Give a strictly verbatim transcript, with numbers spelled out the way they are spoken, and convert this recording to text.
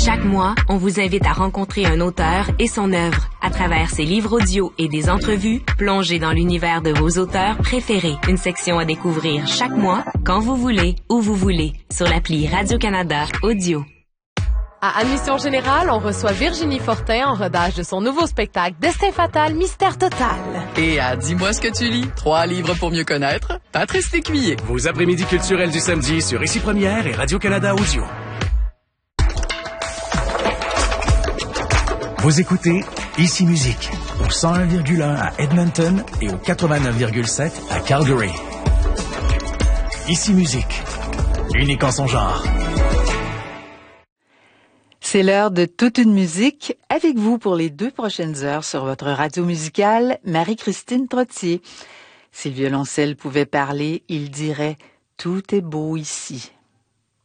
Chaque mois, on vous invite à rencontrer un auteur et son œuvre. À travers ses livres audio et des entrevues, plongez dans l'univers de vos auteurs préférés. Une section à découvrir chaque mois, quand vous voulez, où vous voulez, sur l'appli Radio-Canada Audio. À Admission Générale, on reçoit Virginie Fortin en rodage de son nouveau spectacle Destin fatal, mystère total. Et à Dis-moi ce que tu lis, trois livres pour mieux connaître, Patrice Lécuyer. Vos après-midi culturels du samedi sur Ici Première et Radio-Canada Audio. Vous écoutez Ici Musique au cent un virgule un à Edmonton et au quatre-vingt-neuf virgule sept à Calgary. Ici Musique, unique en son genre. C'est l'heure de toute une musique avec vous pour les deux prochaines heures sur votre radio musicale, Marie-Christine Trottier. Si le violoncelle pouvait parler, il dirait « Tout est beau ici ».